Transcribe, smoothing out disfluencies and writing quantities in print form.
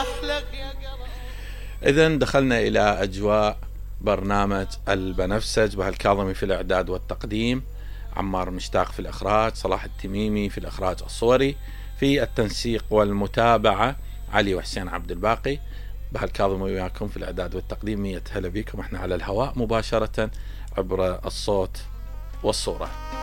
إذن دخلنا إلى أجواء برنامج البنفسج. بهاء الكاظمي في الإعداد والتقديم، عمار مشتاق في الإخراج، صلاح التميمي في الإخراج الصوري، في التنسيق والمتابعة علي وحسين عبد الباقي. بهاء الكاظمي وياكم في الإعداد والتقديم. 100 هلا بكم، احنا على الهواء مباشرة عبر الصوت والصورة.